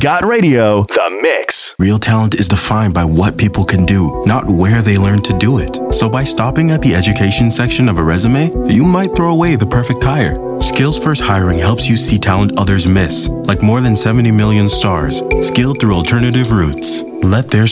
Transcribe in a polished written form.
Scott Radio, The Mix. Real talent is defined by what people can do, not where they learn to do it. So by stopping at the education section of a resume, you might throw away the perfect hire. Skills First Hiring helps you see talent others miss, like more than 70 million stars, skilled through alternative routes. Let their